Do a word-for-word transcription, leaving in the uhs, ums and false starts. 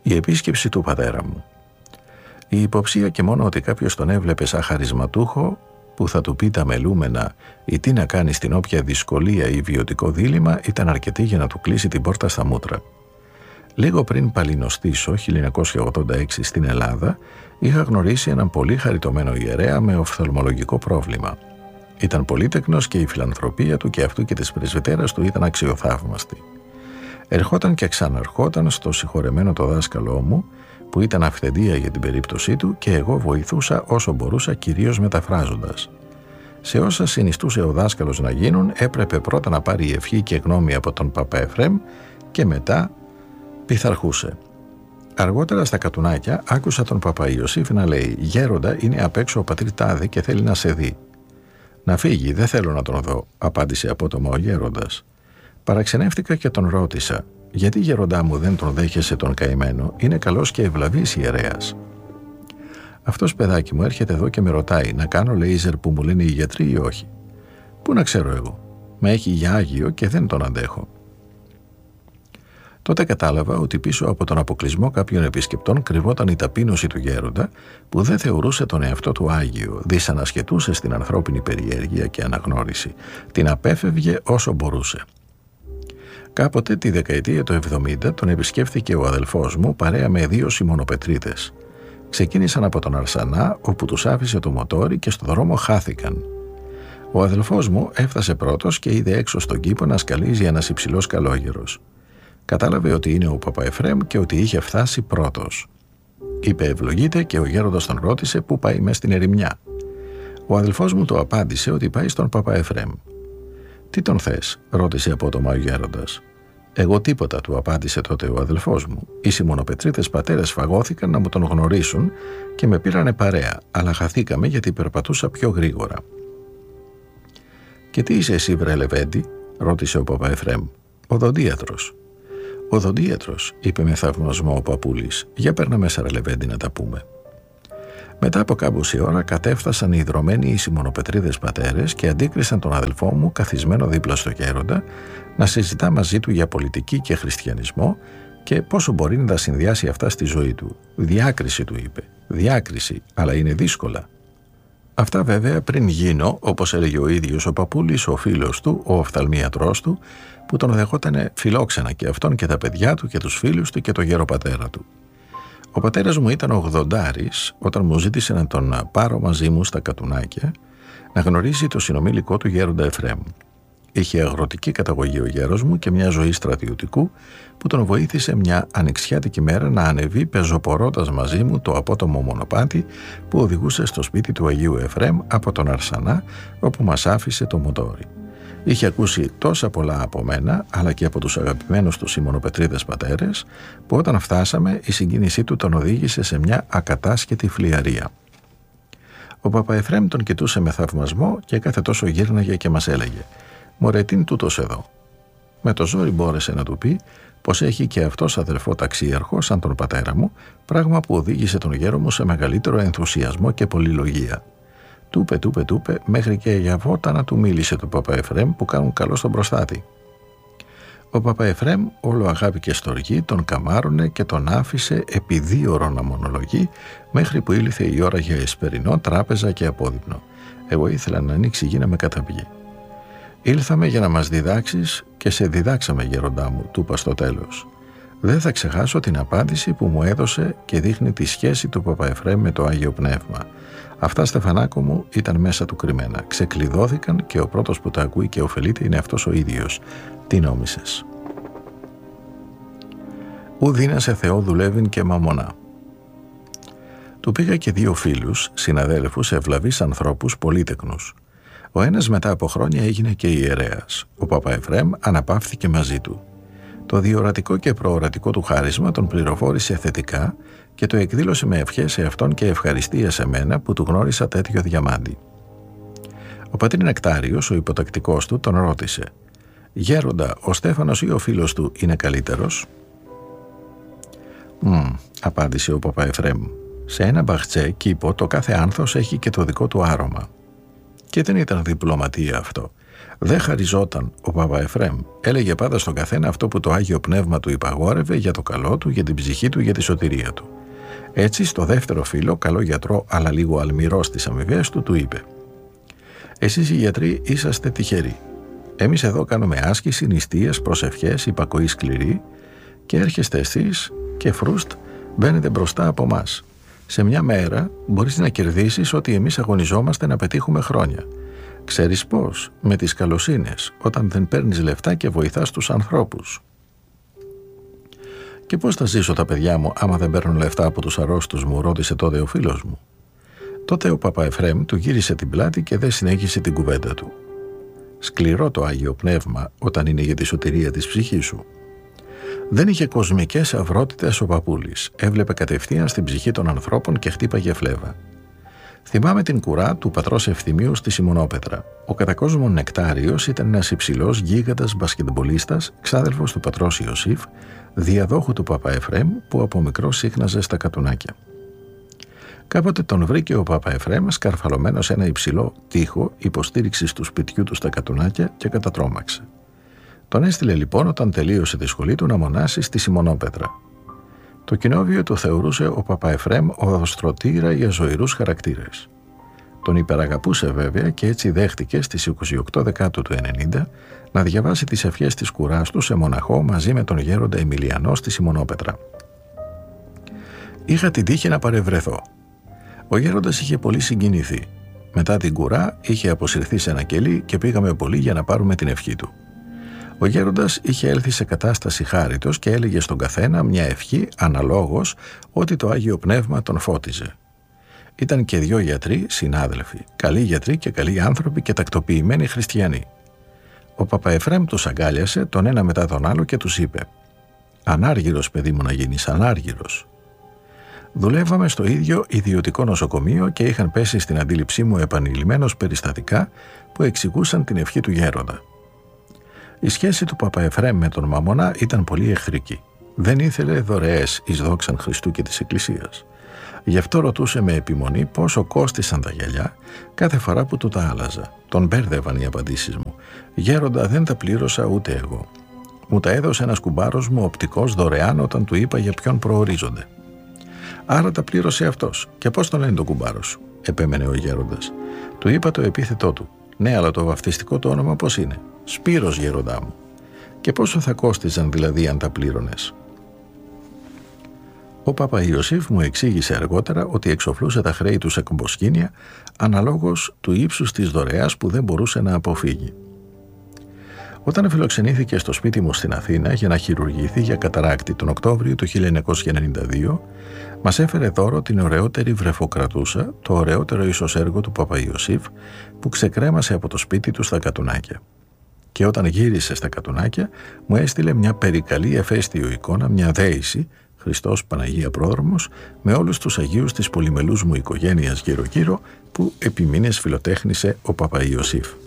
Η επίσκεψη του πατέρα μου. Η υποψία και μόνο ότι κάποιος τον έβλεπε σαν χαρισματούχο που θα του πει τα μελούμενα ή τι να κάνει στην όποια δυσκολία ή βιωτικό δίλημμα ήταν αρκετή για να του κλείσει την πόρτα στα μούτρα. Λίγο πριν παλινοστήσω, χίλια εννιακόσια ογδόντα έξι στην Ελλάδα, είχα γνωρίσει έναν πολύ χαριτωμένο ιερέα με οφθαλμολογικό πρόβλημα. Ήταν πολύτεκνος και η φιλανθρωπία του και αυτού και της πρεσβυτέρας του ήταν αξιοθαύμαστη. Ερχόταν και ξαναρχόταν στο συγχωρεμένο το δάσκαλό μου, που ήταν αυθεντία για την περίπτωσή του, και εγώ βοηθούσα όσο μπορούσα, κυρίως μεταφράζοντας. Σε όσα συνιστούσε ο δάσκαλος να γίνουν, έπρεπε πρώτα να πάρει ευχή και γνώμη από τον Παπά Εφραίμ και μετά πειθαρχούσε. Αργότερα στα Κατουνάκια άκουσα τον Παπά Ιωσήφ να λέει «Γέροντα, είναι απ' έξω ο πατήρ Τάδε και θέλει να σε δει». «Να φύγει, δεν θέλω να τον δω», απάντησε απότομα ο γέροντας. Παραξενεύτηκα και τον ρώτησα «Γιατί, γέροντά μου, δεν τον δέχεσαι τον καημένο, είναι καλός και ευλαβής ιερέας». «Αυτός, παιδάκι μου, έρχεται εδώ και με ρωτάει να κάνω λέιζερ που μου λένε οι γιατροί ή όχι. Πού να ξέρω εγώ, με έχει για άγιο και δεν τον αντέχω». Τότε κατάλαβα ότι πίσω από τον αποκλεισμό κάποιων επισκεπτών κρυβόταν η ταπείνωση του γέροντα, που δεν θεωρούσε τον εαυτό του άγιο, δυσανασχετούσε στην ανθρώπινη περιέργεια και αναγνώριση, την απέφευγε όσο μπορούσε. Κάποτε τη δεκαετία του εβδομήντα τον επισκέφθηκε ο αδελφός μου παρέα με δύο σιμωνοπετρίδες. Ξεκίνησαν από τον Αρσανά, όπου τους άφησε το μοτόρι και στο δρόμο χάθηκαν. Ο αδελφός μου έφτασε πρώτος και είδε έξω στον κήπο να σκαλίζει ένας υψηλός καλόγερος. Κατάλαβε ότι είναι ο Παπά Εφραίμ και ότι είχε φτάσει πρώτος. Είπε ευλογείτε και ο γέροντας τον ρώτησε πού πάει μες στην ερημιά. Ο αδελφός μου το απάντησε ότι πάει στον Παπά Εφραίμ. «Τι τον θες?» ρώτησε απότομα ο γέροντας. «Εγώ τίποτα», του απάντησε τότε ο αδελφός μου. «Οι σιμωνοπετρίτες πατέρες φαγώθηκαν να μου τον γνωρίσουν και με πήρανε παρέα, αλλά χαθήκαμε γιατί περπατούσα πιο γρήγορα». «Και τι είσαι εσύ, βρε Λεβέντη?» ρώτησε ο Παπά Εφραίμ. «Οδοντίατρος». «Οδοντίατρος», είπε με θαυμασμό ο παππούλης. «Για παίρνα μέσα, ρε Λεβέντη, να τα πούμε». Μετά από κάμποση ώρα κατέφτασαν οι ιδρωμένοι οι σιμωνοπετρίδες πατέρες και αντίκρισαν τον αδελφό μου καθισμένο δίπλα στο γέροντα να συζητά μαζί του για πολιτική και χριστιανισμό και πόσο μπορεί να τα συνδυάσει αυτά στη ζωή του. «Διάκριση», του είπε. «Διάκριση, αλλά είναι δύσκολα». Αυτά βέβαια πριν γίνω, όπως έλεγε ο ίδιος ο παππούλης, ο φίλος του, ο οφθαλμίατρός του, που τον δεχότανε φιλόξενα και αυτόν και τα παιδιά του και τους φίλους του και το γεροπατέρα του. Ο πατέρας μου ήταν ογδοντάρης όταν μου ζήτησε να τον πάρω μαζί μου στα Κατουνάκια να γνωρίσει το συνομήλικό του γέροντα Εφραίμ. Είχε αγροτική καταγωγή ο γέρος μου και μια ζωή στρατιωτικού που τον βοήθησε μια ανοιξιάτικη μέρα να ανεβεί πεζοπορώντας μαζί μου το απότομο μονοπάτι που οδηγούσε στο σπίτι του Αγίου Εφραίμ από τον Αρσανά, όπου μας άφησε το μοτόρι. Είχε ακούσει τόσα πολλά από μένα, αλλά και από τους αγαπημένους του σιμωνοπετρίδες πατέρες, που όταν φτάσαμε η συγκίνησή του τον οδήγησε σε μια ακατάσχετη φλιαρία. Ο Παπά Εφραίμ τον κοιτούσε με θαυμασμό και κάθε τόσο γύρναγε και μας έλεγε «Μωρέ, τι είναι τούτος εδώ?» Με το ζόρι μπόρεσε να του πει πως έχει και αυτός αδελφό ταξίαρχο σαν τον πατέρα μου, πράγμα που οδήγησε τον γέρο μου σε μεγαλύτερο ενθουσιασμό και πολυλογία. Τούπε, τούπε, τούπε, μέχρι και για βότανα του μίλησε του Παπά Εφραίμ που κάνουν καλό στον προστάτη. Ο Παπά Εφραίμ, όλο αγάπη και στοργή, τον καμάρωνε και τον άφησε επί δύο ώρων να μονολογεί, μέχρι που ήλθε η ώρα για εσπερινό, τράπεζα και απόδειπνο. Εγώ ήθελα να ανοίξει γη να με καταπιεί. «Ήλθαμε για να μας διδάξεις και σε διδάξαμε, γέροντά μου», του είπα στο τέλος. Δεν θα ξεχάσω την απάντηση που μου έδωσε και δείχνει τη σχέση του Παπά Εφραίμ με το Άγιο Πνεύμα. Αυτά, Στεφανάκο μου, ήταν μέσα του κρυμμένα. Ξεκλειδώθηκαν και ο πρώτος που τα ακούει και ωφελείται είναι αυτός ο ίδιος. Τι νόμισες? «Ου δίνασε Θεό δουλεύειν και μαμονά». Του πήγα και δύο φίλους, συναδέλφους, ευλαβείς ανθρώπους, πολύτεκνους. Ο ένας μετά από χρόνια έγινε και ιερέας. Ο Παπά Εφραίμ αναπαύθηκε μαζί του. Το διορατικό και προορατικό του χάρισμα τον πληροφόρησε θετικά και το εκδήλωσε με ευχές σε αυτόν και ευχαριστία σε μένα που του γνώρισα τέτοιο διαμάντι. Ο πατήρ Νεκτάριος, ο υποτακτικός του, τον ρώτησε «Γέροντα, ο Στέφανος ή ο φίλος του είναι καλύτερος?» «Μμ», απάντησε ο Παπά Εφραίμ, «σε ένα μπαχτσέ κήπο το κάθε άνθος έχει και το δικό του άρωμα». Και δεν ήταν διπλωματία αυτό. Δεν χαριζόταν ο Παπαεφρέμ. Έλεγε πάντα στον καθένα αυτό που το Άγιο Πνεύμα του υπαγόρευε για το καλό του, για την ψυχή του, για τη σωτηρία του. Έτσι, στο δεύτερο φίλο, καλό γιατρό αλλά λίγο αλμυρό στις αμοιβές του, του είπε: «Εσείς οι γιατροί είσαστε τυχεροί. Εμείς εδώ κάνουμε άσκηση, νηστείες, προσευχές, υπακοή σκληρή και έρχεστε εσείς και φρούστ μπαίνετε μπροστά από μας. Σε μια μέρα μπορείς να κερδίσεις ό,τι εμείς αγωνιζόμαστε να πετύχουμε χρόνια. Ξέρεις πώς? Με τις καλοσύνες, όταν δεν παίρνεις λεφτά και βοηθάς τους ανθρώπους». «Και πώς θα ζήσω τα παιδιά μου άμα δεν παίρνουν λεφτά από τους αρρώστους μου?» ρώτησε τότε ο φίλος μου. Τότε ο Παπαεφρέμ του γύρισε την πλάτη και δεν συνέχισε την κουβέντα του. Σκληρό το Άγιο Πνεύμα όταν είναι για τη σωτηρία της ψυχής σου. Δεν είχε κοσμικές αυρότητες ο παππούλης. Έβλεπε κατευθείαν στην ψυχή των ανθρώπων και χτύπαγε φλέβα. Θυμάμαι την κουρά του πατρός Ευθυμίου στη Σιμονόπετρα. Ο κατά κόσμον Νεκτάριος ήταν ένας υψηλός γίγαντας μπασκετμπολίστας, ξάδελφος του πατρός Ιωσήφ, διαδόχου του Παπαεφρέμ, που από μικρό σύχναζε στα κατουνάκια. Κάποτε τον βρήκε ο Παπαεφρέμ σκαρφαλωμένο σε ένα υψηλό τοίχο υποστήριξης του σπιτιού του στα κατουνάκια και κατατρώμαξε. Τον έστειλε λοιπόν όταν τελείωσε τη σχολή του να μονάσει στη Σιμονόπετρα. Το κοινόβιο του θεωρούσε ο Παπαεφρέμ οδοστρωτήρα για ζωηρούς χαρακτήρες. Τον υπεραγαπούσε βέβαια και έτσι δέχτηκε στις είκοσι οκτώ Δεκάτου του ενενήντα να διαβάσει τις ευχές της κουράς του σε μοναχό μαζί με τον γέροντα Εμιλιανό στη Σιμονόπετρα. Είχα την τύχη να παρευρεθώ. Ο γέροντας είχε πολύ συγκινηθεί. Μετά την κουρά είχε αποσυρθεί σε ένα κελί και πήγαμε πολύ για να πάρουμε την ευχή του. Ο γέροντας είχε έλθει σε κατάσταση χάριτος και έλεγε στον καθένα μια ευχή αναλόγως ότι το Άγιο Πνεύμα τον φώτιζε. Ήταν και δυο γιατροί, συνάδελφοι, καλοί γιατροί και καλοί άνθρωποι και τακτοποιημένοι χριστιανοί. Ο Παπαεφρέμ τους αγκάλιασε τον ένα μετά τον άλλο και τους είπε: «Ανάργυρος, παιδί μου, να γίνεις, ανάργυρος». Δουλεύαμε στο ίδιο ιδιωτικό νοσοκομείο και είχαν πέσει στην αντίληψή μου επανειλημμένως περιστατικά που εξηγούσαν την ευχή του γέροντα. Η σχέση του Παπαεφρέμ με τον Μαμονά ήταν πολύ εχθρική. Δεν ήθελε δωρεές εις δόξαν Χριστού και της Εκκλησίας. Γι' αυτό ρωτούσε με επιμονή πόσο κόστησαν τα γυαλιά κάθε φορά που του τα άλλαζα. Τον μπέρδευαν οι απαντήσεις μου. «Γέροντα, δεν τα πλήρωσα ούτε εγώ. Μου τα έδωσε ένας κουμπάρος μου οπτικός δωρεάν όταν του είπα για ποιον προορίζονται». «Άρα τα πλήρωσε αυτός. Και πώς τον λένε τον κουμπάρο σου?» επέμενε ο γέροντας. Του είπα το επίθετό του. «Ναι, αλλά το βαφτιστικό το όνομα πώς είναι?» «Σπύρος, γέροντά μου». «Και πόσο θα κόστιζαν δηλαδή αν τα πλήρωνες?» Ο Παπαϊωσήφ μου εξήγησε αργότερα ότι εξοφλούσε τα χρέη του σε κομποσκήνια αναλόγως του ύψους της δωρεάς που δεν μπορούσε να αποφύγει. Όταν φιλοξενήθηκε στο σπίτι μου στην Αθήνα για να χειρουργηθεί για καταράκτη τον Οκτώβριο του χίλια εννιακόσια ενενήντα δύο, μας έφερε δώρο την ωραιότερη βρεφοκρατούσα, το ωραιότερο ίσως έργο του Παπαϊωσήφ, που ξεκρέμασε από το σπίτι του στα κατουνάκια. Και όταν γύρισε στα κατουνάκια, μου έστειλε μια περικαλή εφαίστειο εικόνα, μια δέηση, Χριστός Παναγία Πρόδρομος, με όλους τους Αγίους της πολυμελούς μου οικογένειας γύρω-γύρω, που επί μήνες φιλοτέχνησε ο Παπαϊωσήφ.